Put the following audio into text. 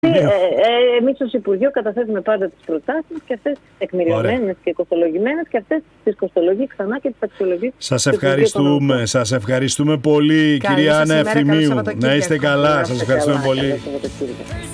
Εμείς ως Υπουργείο καταθέτουμε πάντα τις προτάσεις μας και αυτές τεκμηριωμένες και κοστολογημένες και αυτές τις κοστολογεί ξανά και τις αξιολογεί. Σας ευχαριστούμε πολύ, κυρία Άννα Ευθυμίου. Να είστε καλά. Σας ευχαριστούμε πολύ.